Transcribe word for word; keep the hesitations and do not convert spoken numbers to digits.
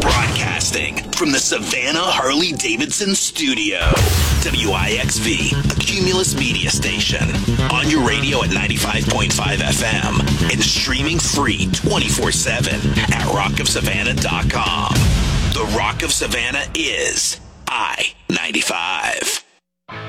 Broadcasting from the Savannah Harley-Davidson studio. W I X V, a Cumulus media station. On your radio at ninety-five point five F M and streaming free twenty-four seven at rock of savannah dot com. The Rock of Savannah is I ninety-five.